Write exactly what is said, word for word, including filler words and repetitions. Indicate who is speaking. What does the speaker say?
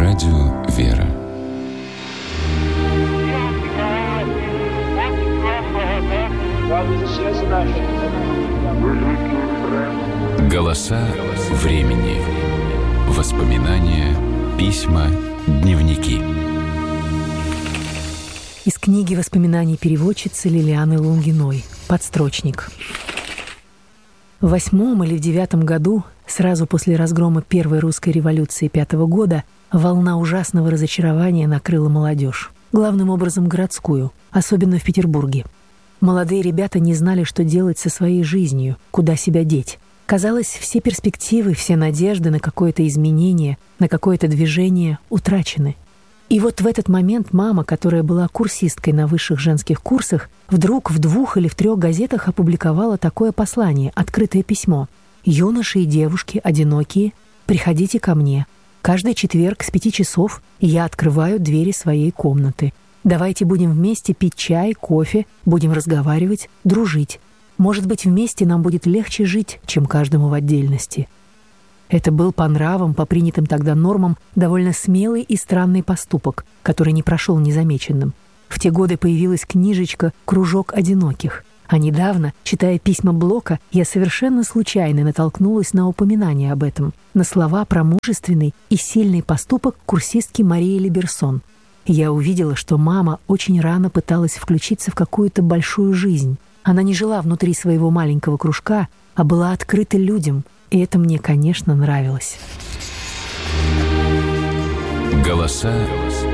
Speaker 1: Радио «Вера». Голоса времени. Воспоминания, письма, дневники.
Speaker 2: Из книги воспоминаний переводчицы Лилианы Лунгиной. Подстрочник. В восьмом или в девятом году, сразу после разгрома Первой русской революции пятого года, волна ужасного разочарования накрыла молодежь. Главным образом городскую, особенно в Петербурге. Молодые ребята не знали, что делать со своей жизнью, куда себя деть. Казалось, все перспективы, все надежды на какое-то изменение, на какое-то движение утрачены. И вот в этот момент мама, которая была курсисткой на высших женских курсах, вдруг в двух или в трех газетах опубликовала такое послание, открытое письмо. «Юноши и девушки, одинокие, приходите ко мне. Каждый четверг с пяти часов я открываю двери своей комнаты. Давайте будем вместе пить чай, кофе, будем разговаривать, дружить. Может быть, вместе нам будет легче жить, чем каждому в отдельности». Это был по нравам, по принятым тогда нормам, довольно смелый и странный поступок, который не прошел незамеченным. В те годы появилась книжечка «Кружок одиноких». А недавно, читая письма Блока, я совершенно случайно натолкнулась на упоминание об этом, на слова про мужественный и сильный поступок курсистки Марии Либерсон. Я увидела, что мама очень рано пыталась включиться в какую-то большую жизнь. Она не жила внутри своего маленького кружка, а была открыта людям, и это мне, конечно, нравилось.
Speaker 1: Голоса